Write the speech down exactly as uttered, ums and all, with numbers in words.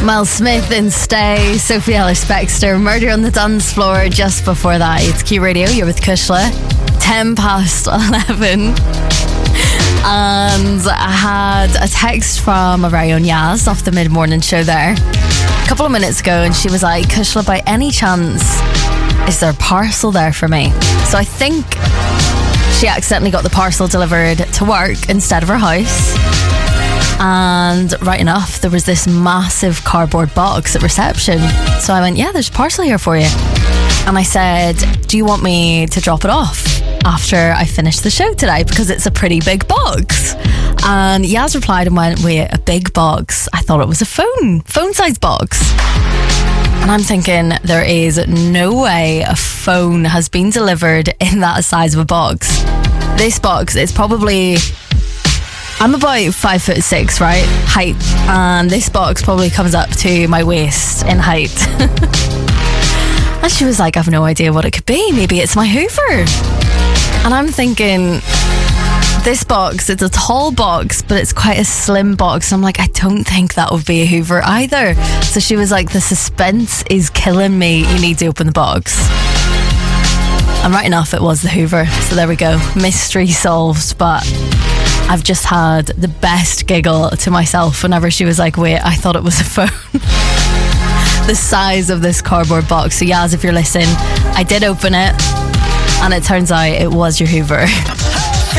Miles Smith in Stay, Sophie Ellis-Bextor, Murder on the Dance Floor. Just before that, it's Q Radio, you're with Kushla. ten past eleven. And I had a text from our very own Yaz off the mid-morning show there a couple of minutes ago, and she was like, Kushla, by any chance, is there a parcel there for me? So I think she accidentally got the parcel delivered to work instead of her house. And right enough, there was this massive cardboard box at reception. So I went, yeah, there's a parcel here for you. And I said, do you want me to drop it off after I finish the show today? Because it's a pretty big box. And Yaz replied and went, wait, a big box? I thought it was a phone, phone-sized box. And I'm thinking, there is no way a phone has been delivered in that size of a box. This box is probably... I'm about five foot six, right? Height. And this box probably comes up to my waist in height. And she was like, I've no idea what it could be. Maybe it's my Hoover. And I'm thinking, this box, it's a tall box, but it's quite a slim box. I'm like, I don't think that would be a Hoover either. So she was like, the suspense is killing me. You need to open the box. And right enough, it was the Hoover. So there we go. Mystery solved. But I've just had the best giggle to myself whenever she was like, wait, I thought it was a phone. The size of this cardboard box. So Yaz, if you're listening, I did open it, and it turns out it was your Hoover.